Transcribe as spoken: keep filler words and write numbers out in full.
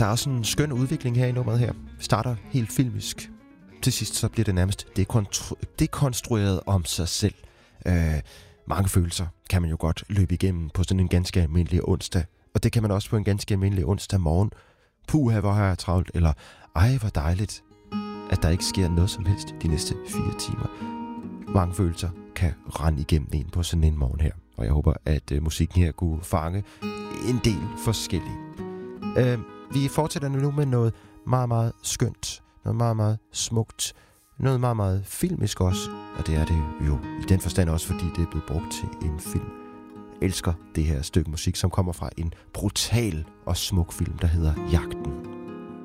der er også en skøn udvikling her i nummeret her. Vi starter helt filmisk. Til sidst så bliver det nærmest dekontru- dekonstrueret om sig selv. Øh, mange følelser kan man jo godt løbe igennem på sådan en ganske almindelig onsdag. Og det kan man også på en ganske almindelig onsdag morgen. Puha, hvor har jeg travlt. Eller ej, hvor dejligt, at der ikke sker noget som helst de næste fire timer. Mange følelser kan rende igennem en på sådan en morgen her. Og jeg håber, at øh, musikken her kunne fange en del forskellige. Øh, vi fortsætter nu med noget meget, meget skønt. Noget meget, meget smukt. Noget meget, meget filmisk også. Og det er det jo i den forstand også, fordi det er blevet brugt til en film. Jeg elsker det her stykke musik, som kommer fra en brutal og smuk film, der hedder Jagten.